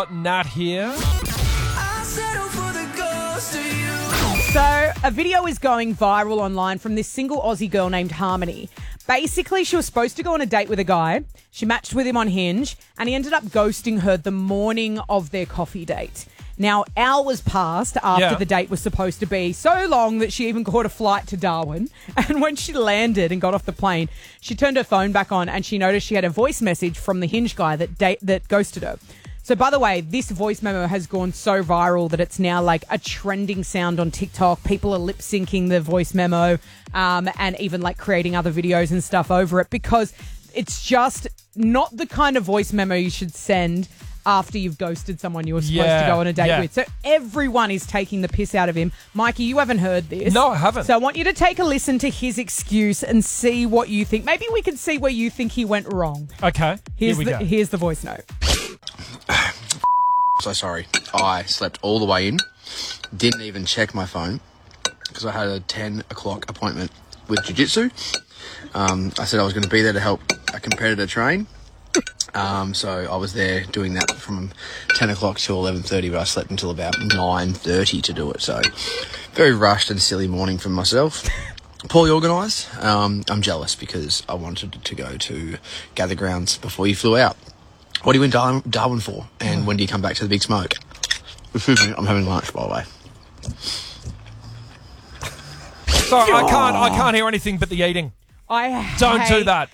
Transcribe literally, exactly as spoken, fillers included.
Nat here. So, a video is going viral online from this single Aussie girl named Harmony. Basically, she was supposed to go on a date with a guy. She matched with him on Hinge, and he ended up ghosting her the morning of their coffee date. Now, hours passed after Yeah. the date was supposed to be, so long that she even caught a flight to Darwin. And when she landed and got off the plane, she turned her phone back on and she noticed she had a voice message from the Hinge guy that date, that ghosted her. So, by the way, this voice memo has gone so viral that it's now like a trending sound on TikTok. People are lip syncing the voice memo um, and even like creating other videos and stuff over it because it's just not the kind of voice memo you should send after you've ghosted someone you were supposed Yeah, to go on a date yeah. with. So everyone is taking the piss out of him. Mikey, you haven't heard this. No, I haven't. So I want you to take a listen to his excuse and see what you think. Maybe we can see where you think he went wrong. Okay, Here's here we the, go. Here's the voice note. So sorry. I slept all the way in. Didn't even check my phone because I had a ten o'clock appointment with jiu-jitsu. Um, I said I was going to be there to help a competitor train. Um, so I was there doing that from ten o'clock till eleven thirty, but I slept until about nine thirty to do it. So very rushed and silly morning for myself. Poorly organised. Um, I'm jealous because I wanted to go to Gather Grounds before you flew out. What do you in Dar- Darwin for? And when do you come back to the Big Smoke? Excuse me, I'm having lunch, by the way. Sorry, I can't. I can't hear anything but the eating. I Don't do hate- that.